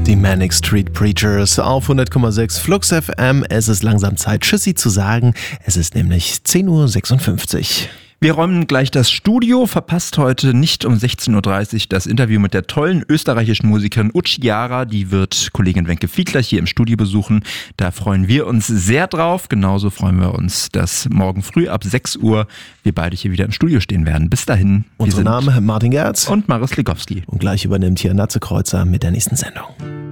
Die Manic Street Preachers auf 100,6 Flux FM. Es ist langsam Zeit, Tschüssi zu sagen. Es ist nämlich 10.56 Uhr. Wir räumen gleich das Studio, verpasst heute nicht um 16.30 Uhr das Interview mit der tollen österreichischen Musikerin Uchiara. Die wird Kollegin Wenke Fiedler hier im Studio besuchen. Da freuen wir uns sehr drauf. Genauso freuen wir uns, dass morgen früh ab 6 Uhr wir beide hier wieder im Studio stehen werden. Bis dahin. Unser Name Martin Gerz und Maris Legowski. Und gleich übernimmt hier Natze Kreuzer mit der nächsten Sendung.